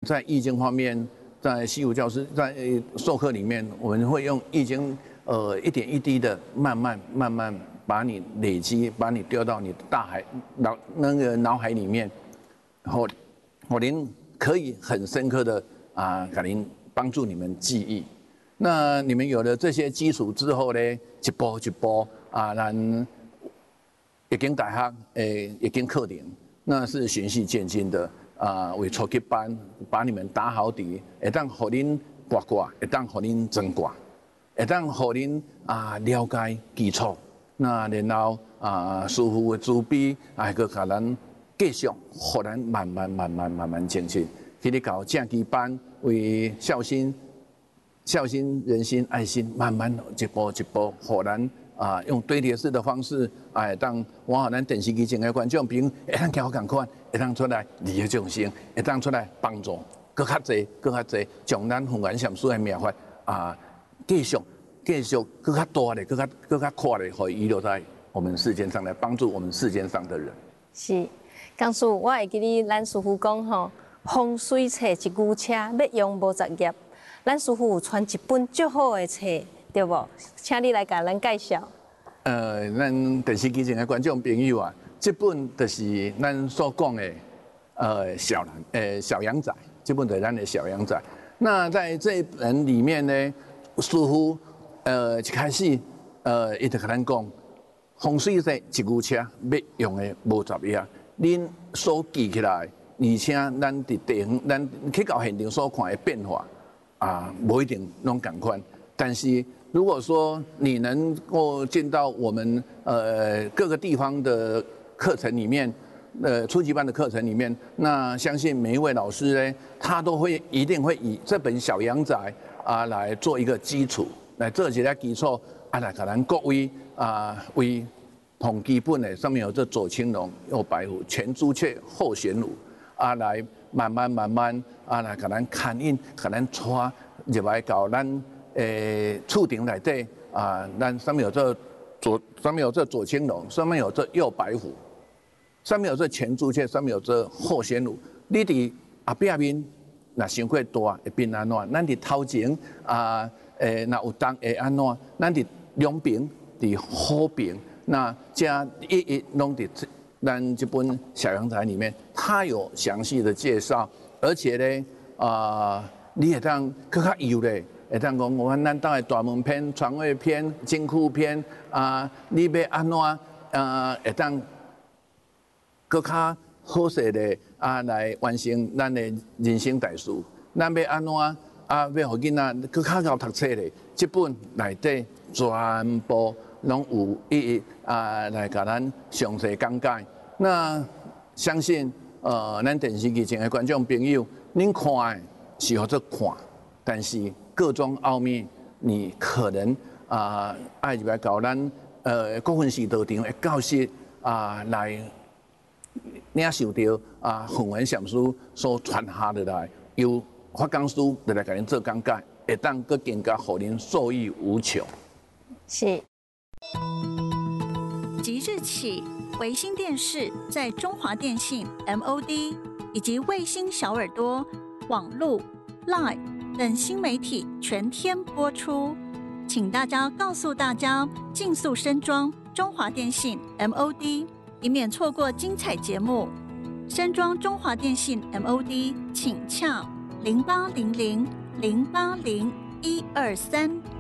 在易经方面，在西湖教师在授课里面，我们会用易经一点一滴的慢慢把你累积，把你丢到你的大海脑海里面，然后您可以很深刻的给您帮助你们记忆。那你们有了这些基础之后呢，一步一步咱已经大学已经课程，那是循序渐进的为初级班把你们打好底，会当互恁挂挂，会当互恁增挂，会当互恁了解基础。那然后师傅的慈悲还个甲咱继续，互咱慢慢精进，去你搞正基班为孝心、仁心、爱心，慢慢一步一步，互咱用堆叠式的方式，当我互咱电视机前的观众朋友，会当交共款，会当出来利益众生，会当出来帮助更较侪，将咱弘源禅师的妙法继续更较大的、更较快的，可以遗留在我们世间上来帮助我们世间上的人。 是，讲师，我会记得咱师傅讲吼，风水册一句车要用50页，咱师傅有传一本最好的册，对不？请你来甲咱介绍。 咱电视机前的观众朋友这本就是咱所讲的小阳仔，这本就是咱的小阳仔。那在这一本里面呢，师傅一开始伊就甲咱讲，风水册一句车要用的50页，恁所记起来，而且咱伫地方，咱去到现场所看的变化不一定拢同款，但是如果说你能够进到我们各个地方的课程里面，初级班的课程里面，那相信每一位老师呢，他都一定会以这本小阳仔来做一个基础，来做一个基础来给咱各位为同基本的上面有这左青龙右白虎前朱雀后玄武来慢慢来给咱看印，给咱带入来到咱厝场内底咱上面有这左青龙，上面有这右白虎，上面有这前朱雀，上面有这后玄武。你伫后壁面，若伤过大会变安怎？咱伫头前若有当会安怎？咱伫两边，伫好边，那这一拢伫咱这本小阳台里面，它有详细的介绍，而且呢你会当更较有咧。会当讲，我们咱当的大门篇、传位篇、金库篇你要安怎会当更较好势的来完成咱的人生大事？咱要安怎要互囡仔更较会读册咧？这本内底全部拢有来甲咱详细讲解。那相信咱电视机前的观众朋友，恁看的是好做看，但是各种奥秘，你可能爱入来搞咱国分寺道场的教师来领受到弘源禅师所传下的来，由法讲师来给您做讲解，会当更加互您受益无穷。 是。 即日起，微星电视在中华电信 MOD 以及卫星小耳朵、网路、Line 等新媒体全天播出，请大家告诉大家尽速升装中华电信 MOD， 以免错过精彩节目。升装中华电信 MOD， 请洽0800080123。